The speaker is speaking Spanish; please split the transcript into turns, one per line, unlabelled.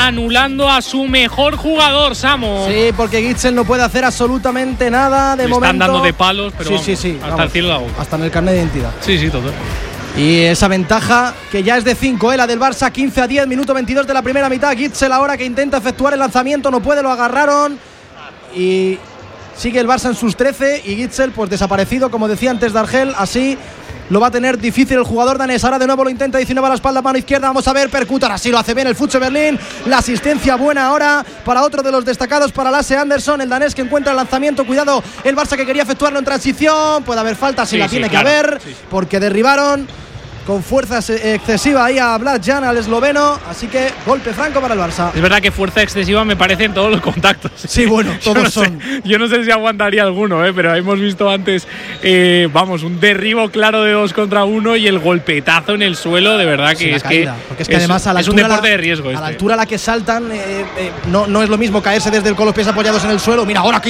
anulando a su mejor jugador, Samu.
Sí, porque Gitzel no puede hacer absolutamente nada de momento.
Están dando de palos, pero
sí,
hasta el cielo de la boca.
Hasta en el carnet de identidad.
Sí, total.
Y esa ventaja que ya es de 5, la del Barça, 15-10, minuto 22 de la primera mitad. Gitzel ahora que intenta efectuar el lanzamiento, no puede, lo agarraron. Y sigue el Barça en sus 13 y Gitzel pues desaparecido, como decía antes Dargel. Así lo va a tener difícil el jugador danés. Ahora de nuevo lo intenta, 19 a la espalda, mano izquierda. Vamos a ver, percuta, así lo hace bien el Futse Berlín. La asistencia buena ahora para otro de los destacados, para Lasse Andersson, el danés que encuentra el lanzamiento. Cuidado, el Barça que quería efectuarlo en transición. Puede haber falta, si la tiene que haber, porque derribaron con fuerza excesiva ahí a Vlad Jan, al esloveno. Así que golpe franco para el Barça.
Es verdad que fuerza excesiva me parecen todos los contactos.
Sí, bueno, todos son.
Yo no sé si aguantaría alguno, pero hemos visto antes, un derribo claro de 2 contra 1 y el golpetazo en el suelo, de verdad que
porque es que además a la
altura, es un deporte de riesgo.
A la altura a la que saltan, no es lo mismo caerse desde con los pies apoyados en el suelo. Mira, ahora que